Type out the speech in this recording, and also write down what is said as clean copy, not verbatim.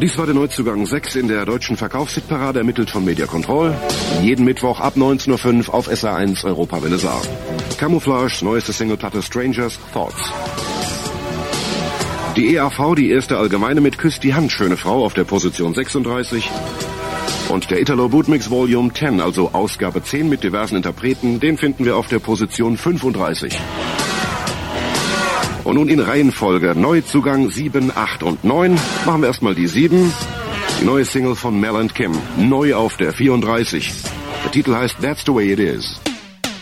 Dies war der Neuzugang 6 in der deutschen Verkaufshitparade, ermittelt von Media Control. Jeden Mittwoch ab 19.05 Uhr auf SR1 Europawelle Saar. Camouflage, neueste Singleplatte Strangers, Thoughts. Die EAV, die erste allgemeine mit Küsst die Hand, schöne Frau, auf der Position 36. Und der Italo Bootmix Volume 10, also Ausgabe 10 mit diversen Interpreten, den finden wir auf der Position 35. Und nun in Reihenfolge Neuzugang 7, 8 und 9. Machen wir erstmal die 7. Die neue Single von Mel and Kim, neu auf der 34. Der Titel heißt That's the Way It Is.